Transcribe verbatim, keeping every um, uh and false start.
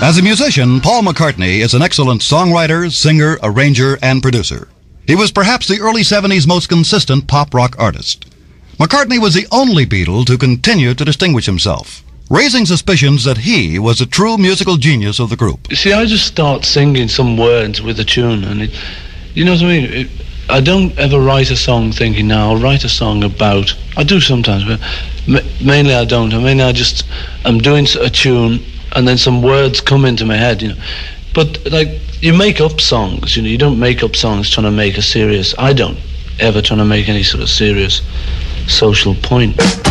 As a musician, Paul McCartney is an excellent songwriter, singer, arranger, and producer. He was perhaps the early seventies most consistent pop rock artist. McCartney was the only Beatle to continue to distinguish himself, raising suspicions that he was a true musical genius of the group. You see, I just start singing some words with a tune, and it, you know what I mean? It, I don't ever write a song thinking, now I'll write a song about, I do sometimes, but ma- mainly I don't. I mean, I just, I'm doing a tune, and then some words come into my head, you know. But, like, you make up songs, you know, you don't make up songs trying to make a serious, I don't ever trying to make any sort of serious social point.